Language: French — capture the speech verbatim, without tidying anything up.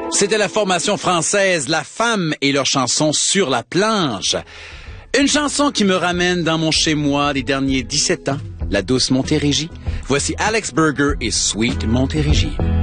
C'était la formation française La Femme et leur chanson Sur la planche. Une chanson qui me ramène dans mon chez-moi des derniers dix-sept ans, la douce Montérégie. Voici Alex Burger et Sweet Montérégie.